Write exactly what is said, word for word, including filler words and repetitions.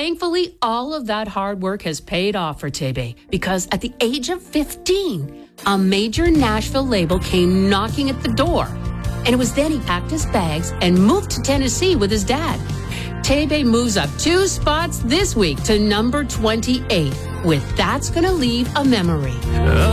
Thankfully, all of that hard work has paid off for Tebe because at the age of fifteen, a major Nashville label came knocking at the door. And it was then he packed his bags and moved to Tennessee with his dad. Tebe moves up two spots this week to number twenty-eight with That's Gonna Leave a Memory.